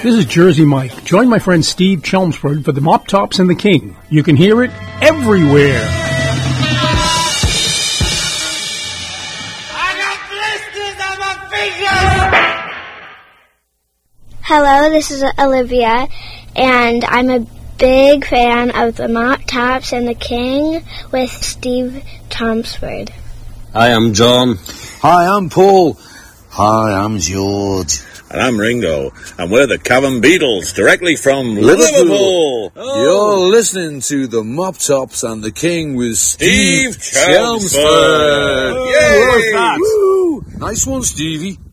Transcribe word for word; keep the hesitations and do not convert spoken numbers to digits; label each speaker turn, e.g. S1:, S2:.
S1: This is Jersey Mike. Join my friend Steve Chelmsford for the Mop Tops and the King. You can hear it everywhere.
S2: I got blisters on my fingers!
S3: Hello, this is Olivia, and I'm a big fan of the Mop Tops and the King with Steve Chelmsford.
S4: Hi, I'm John.
S5: Hi, I'm Paul. Hi, I'm George.
S6: And I'm Ringo, and we're the Cavern Beatles, directly from
S5: Liverpool.
S6: Liverpool.
S5: Oh. You're listening to the Mop Tops and the King with Steve,
S6: Steve Chelmsford.
S5: Chelmsford.
S6: Yay!
S5: Woo! Nice one, Stevie.